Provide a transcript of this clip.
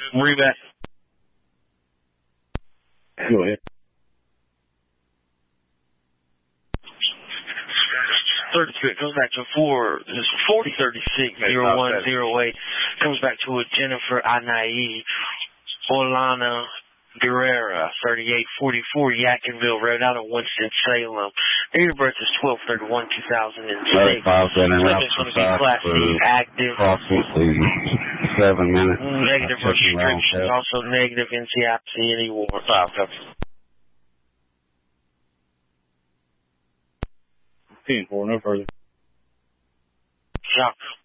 Read back. Go ahead. 32, it goes back to 4036-0108. Comes back to a Jennifer Anai Olana Guerrera, 3844 Yadkinville Road, out of Winston-Salem. Date of birth is 12/31/2006. Subject's going to be Class C active. Approximately 7 minutes. Negative restrictions, also negative NCIC any war. Copy. 10-4, no further. Shock.